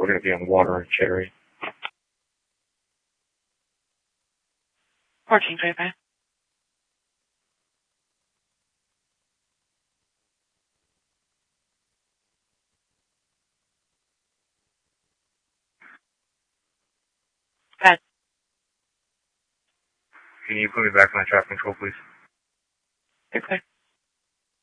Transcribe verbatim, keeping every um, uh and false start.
we're going to be on Water and Cherry. fourteen twenty-five. Bad. Can you put me back on traffic control, please? You're clear.